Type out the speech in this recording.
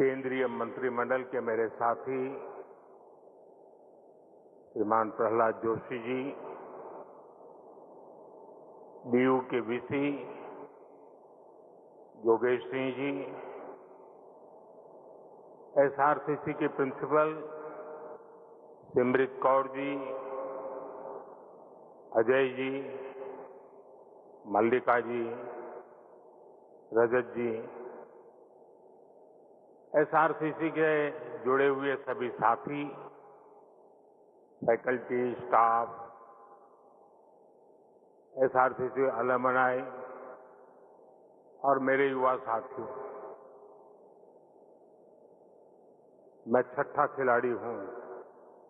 केंद्रीय मंत्रिमंडल के मेरे साथी श्रीमान प्रहलाद जोशी जी, डीयू के वीसी योगेश सिंह जी, एसआरसीसी के प्रिंसिपल सिमरित कौर जी, अजय जी, मल्लिका जी, रजत जी, एसआरसीसी के जुड़े हुए सभी साथी, फैकल्टी, स्टाफ, एसआरसीसी अलमनाई और मेरे युवा साथियों, मैं छठा खिलाड़ी हूं